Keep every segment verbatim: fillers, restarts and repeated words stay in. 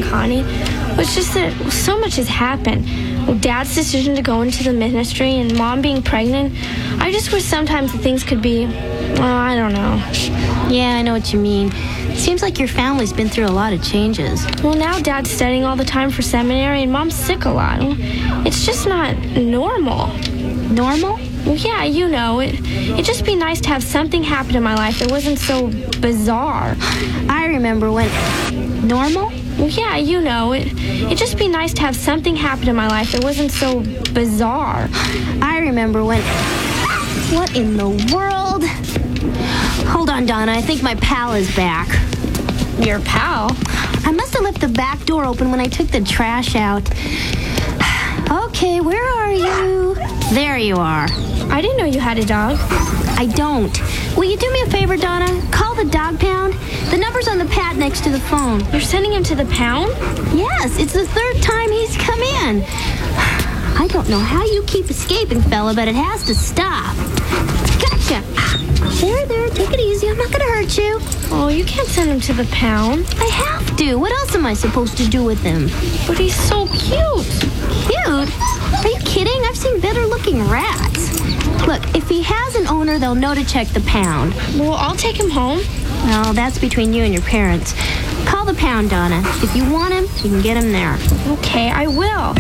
Connie. It's just that so much has happened. With Dad's decision to go into the ministry and Mom being pregnant, I just wish sometimes that things could be, well, I don't know. Yeah, I know what you mean. Seems like your family's been through a lot of changes. Well, now Dad's studying all the time for seminary and Mom's sick a lot. It's just not normal. Normal? Well, yeah, you know, it, it'd just be nice to have something happen in my life that wasn't so bizarre. I remember when... Normal? Well, yeah, you know, it, it'd just be nice to have something happen in my life that wasn't so bizarre. I remember when... What in the world? Hold on, Donna, I think my pal is back. Your pal? I must have left the back door open when I took the trash out. Okay, where are you? There you are. I didn't know you had a dog. I don't. Will you do me a favor, Donna? Call the dog pound. The number's on the pad next to the phone. You're sending him to the pound? Yes, it's the third time he's come in. I don't know how you keep escaping, fella, but it has to stop. Gotcha. There, there, take it easy. I'm not going to hurt you. Oh, you can't send him to the pound. I have to. What else am I supposed to do with him? But he's so cute. Cute? Are you kidding? I've seen better-looking rats. Look, if he has an owner, they'll know to check the pound. Well, I'll take him home. Well, that's between you and your parents. Call the pound, Donna. If you want him, you can get him there. Okay, I will.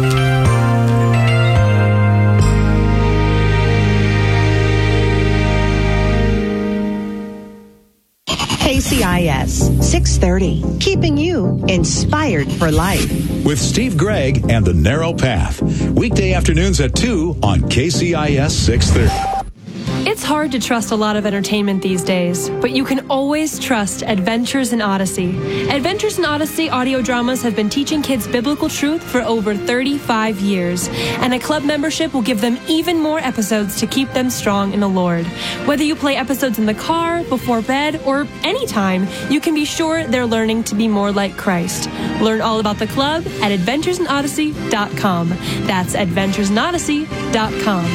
K C I S six thirty, keeping you inspired for life. With Steve Gregg and The Narrow Path. Weekday afternoons at two on K C I S six thirty. It's hard to trust a lot of entertainment these days, but you can always trust Adventures in Odyssey. Adventures in Odyssey audio dramas have been teaching kids biblical truth for over thirty-five years, and a club membership will give them even more episodes to keep them strong in the Lord. Whether you play episodes in the car, before bed, or anytime, you can be sure they're learning to be more like Christ. Learn all about the club at adventures in odyssey dot com. That's adventures in odyssey dot com.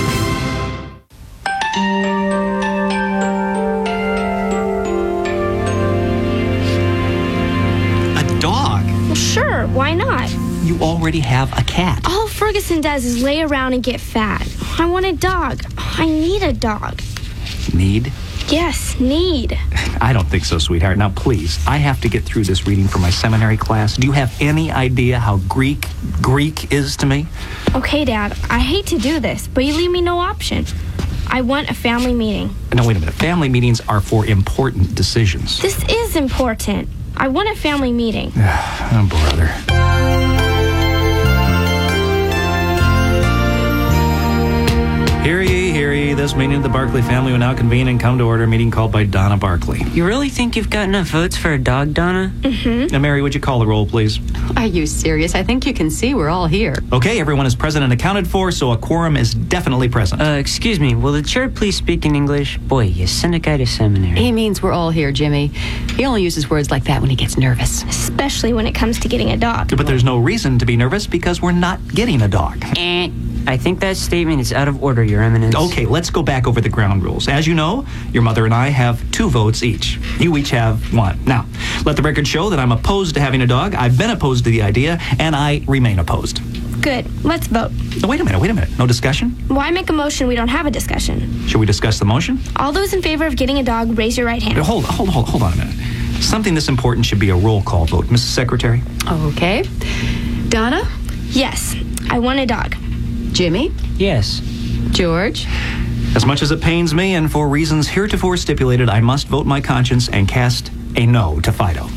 Sure, why not? You already have a cat. All Ferguson does is lay around and get fat. I want a dog. I need a dog. Need? Yes, need. I don't think so, sweetheart. Now, please, I have to get through this reading for my seminary class. Do you have any idea how Greek Greek is to me? Okay, Dad, I hate to do this, but you leave me no option. I want a family meeting. No, wait a minute. Family meetings are for important decisions. This is important. I want a family meeting. Oh, brother. Hear ye, hear ye. This meeting of the Barkley family will now convene and come to order. A meeting called by Donna Barkley. You really think you've got enough votes for a dog, Donna? Mm-hmm. Now, Mary, would you call the roll, please? Are you serious? I think you can see we're all here. Okay, everyone is present and accounted for, so a quorum is definitely present. Uh, excuse me, will the chair please speak in English? Boy, you send a guy to seminary. He means we're all here, Jimmy. He only uses words like that when he gets nervous. Especially when it comes to getting a dog. But there's no reason to be nervous because we're not getting a dog. Eh. I think that statement is out of order, Your Eminence. Okay, let's go back over the ground rules. As you know, your mother and I have two votes each. You each have one. Now, let the record show that I'm opposed to having a dog. I've been opposed to the idea, and I remain opposed. Good. Let's vote. No, wait a minute, wait a minute. No discussion? Why make a motion we don't have a discussion? Should we discuss the motion? All those in favor of getting a dog, raise your right hand. Hold, hold, hold, hold on a minute. Something this important should be a roll call vote. Missus Secretary? Okay. Donna? Yes, I want a dog. Jimmy? Yes. George? As much as it pains me, and for reasons heretofore stipulated, I must vote my conscience and cast a no to Fido.